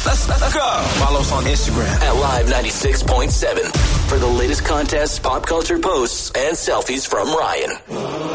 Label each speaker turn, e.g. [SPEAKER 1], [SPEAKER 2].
[SPEAKER 1] Let's go. Follow us on Instagram
[SPEAKER 2] at Live 96.7 for the latest contests, pop culture posts, and selfies from Ryan.